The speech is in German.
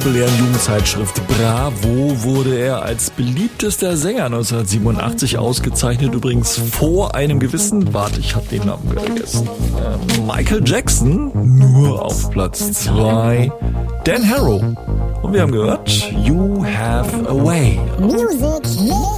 populären Jugendzeitschrift Bravo wurde er als beliebtester Sänger 1987 ausgezeichnet. Übrigens vor einem gewissen, ich habe den Namen vergessen, Michael Jackson, nur auf Platz 2, Dan Harrow. Und wir haben gehört, You Have a Way. Music